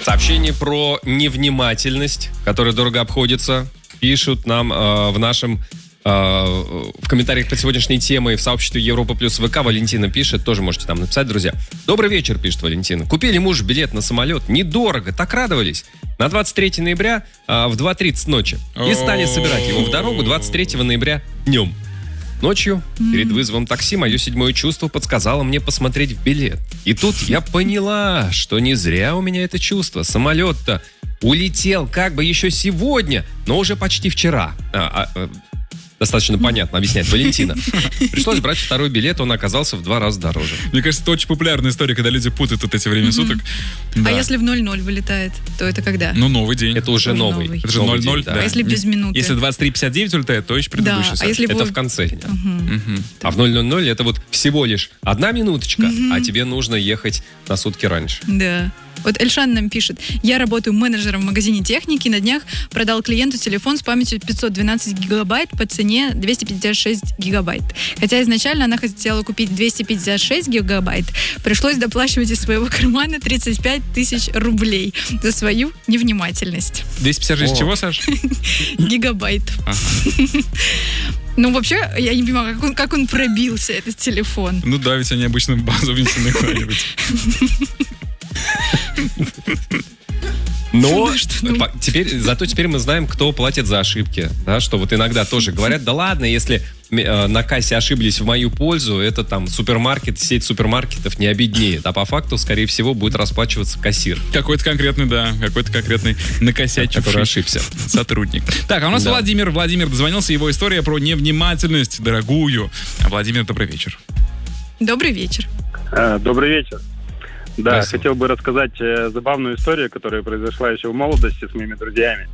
Сообщение про невнимательность, которая дорого обходится, пишут нам в комментариях под сегодняшней темой в сообществе Европа плюс ВК. Валентина пишет, тоже можете там написать, друзья. Добрый вечер, пишет Валентина. Купили муж билет на самолет, недорого, так радовались. На 23 ноября в 2:30 ночи. И стали собирать его в дорогу 23 ноября днем. Ночью, перед вызовом такси, мое седьмое чувство подсказало мне посмотреть в билет. И тут я поняла, что не зря у меня это чувство. Самолет-то улетел как бы еще сегодня, но уже почти вчера. Достаточно понятно объясняет Валентина. Пришлось брать второй билет, он оказался в 2 раза дороже. Мне кажется, это очень популярная история, когда люди путают вот эти время суток. Да. А если в 00 вылетает, то это когда? Ну, новый день. Это уже новый. Это же 00, да. А если без минуты? Если 23:59 улетает, то еще предыдущий. Да, а если это в конце дня. А в 0:00 это вот всего лишь 1 минуточка, а тебе нужно ехать на сутки раньше. Да. Вот Эльшан нам пишет. Я работаю менеджером в магазине техники. На днях продал клиенту телефон с памятью 512 гигабайт по цене 256 гигабайт. Хотя изначально она хотела купить 256 гигабайт. Пришлось доплачивать из своего кармана 35 тысяч рублей за свою невнимательность. 256 чего, Саш? Гигабайт. Ну, вообще, я не понимаю, как он пробился, этот телефон. Ну да, ведь они обычно базу внесены куда-нибудь. Но теперь мы знаем, кто платит за ошибки. Да, что вот иногда тоже говорят, да ладно, если на кассе ошиблись в мою пользу, это там супермаркет, сеть супермаркетов не обеднеет. А по факту, скорее всего, будет расплачиваться кассир. Какой-то конкретный накосячивший, который ошибся сотрудник. Так, а у нас Владимир дозвонился, его история про невнимательность дорогую. Владимир, добрый вечер. Добрый вечер. Добрый вечер. Да, хотел бы рассказать забавную историю, которая произошла еще в молодости с моими друзьями.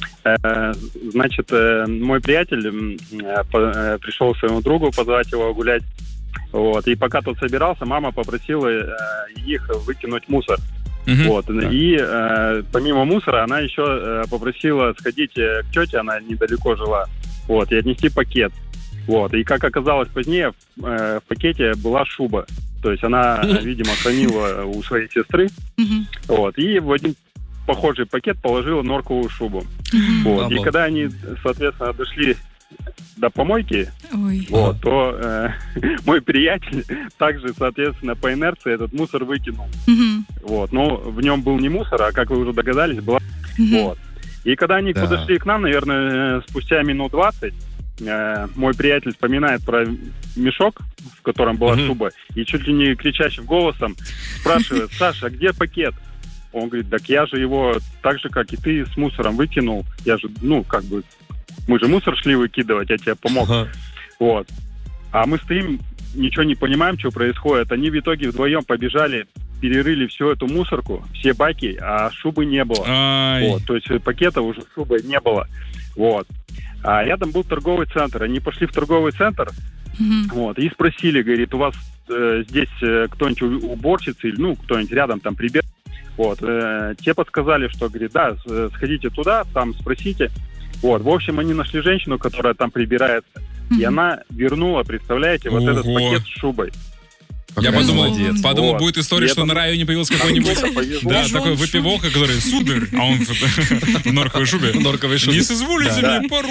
Значит, мой приятель пришел к своему другу позвать его гулять. Вот, и пока тот собирался, мама попросила их выкинуть мусор. Вот, и помимо мусора она еще попросила сходить к тете, она недалеко жила, вот, и отнести пакет. Вот, и как оказалось позднее, в пакете была шуба. То есть она, видимо, хранила у своей сестры. Вот, и в один похожий пакет положила норковую шубу. Вот, и когда они, соответственно, дошли до помойки, вот, то мой приятель также, соответственно, по инерции этот мусор выкинул. Вот, но в нем был не мусор, а, как вы уже догадались, была... Вот. И когда они подошли к нам, наверное, спустя минут 20, мой приятель вспоминает про мешок, в котором была шуба, и чуть ли не кричащим голосом спрашивает: Саша, а где пакет? Он говорит: так я же его так же, как и ты, с мусором выкинул. Я же, мы же мусор шли выкидывать, я тебе помог. Вот. А мы стоим, ничего не понимаем, что происходит. Они в итоге вдвоем побежали, перерыли всю эту мусорку, все баки, а шубы не было. Вот. То есть пакета уже с шубой не было. Вот. А рядом был торговый центр. Они пошли в торговый центр, вот, и спросили, говорит: у вас здесь кто-нибудь уборщица или, кто-нибудь рядом там прибег? Вот. Те подсказали, что, говорит, да, сходите туда, там спросите. Вот. В общем, они нашли женщину, которая там прибирается, и она вернула, представляете, вот этот пакет с шубой. Я подумал, будет история, что на районе появился какой-нибудь такой выпивоха, который сударь, а он в норковой шубе. Не соизволите мне пару.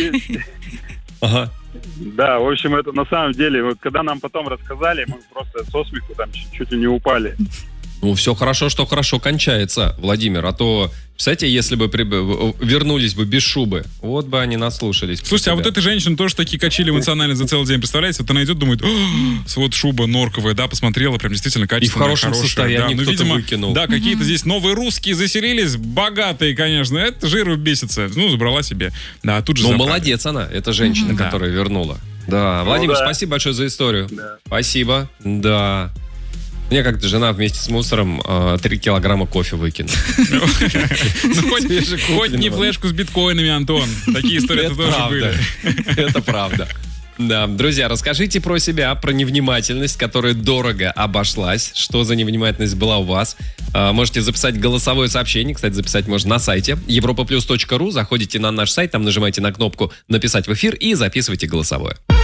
Да, в общем, это на самом деле, вот когда нам потом рассказали, мы просто со смеху там чуть ли не упали. Ну, все хорошо, что хорошо кончается, Владимир. А то, представляете, если бы вернулись бы без шубы, вот бы они наслушались. Слушайте, а вот эта женщина тоже такие качели эмоционально за целый день, представляете? Вот она идет, думает: вот шуба норковая, да, посмотрела, прям действительно качественная, и в хорошем состоянии, да, кто-то выкинул. Да, какие-то здесь новые русские заселились, богатые, конечно, это жиру бесится. Забрала себе. Да, тут же забрали. Молодец она, эта женщина, которая вернула. Да, Владимир, спасибо большое за историю. Спасибо, да. Мне как-то жена вместе с мусором 3 килограмма кофе выкинула. Хоть не флешку с биткоинами, Антон. Такие истории тоже были. Это правда. Да, друзья, расскажите про себя, про невнимательность, которая дорого обошлась. Что за невнимательность была у вас? Можете записать голосовое сообщение. Кстати, записать можно на сайте europaplus.ru. Заходите на наш сайт, там нажимаете на кнопку «Написать в эфир» и записывайте голосовое.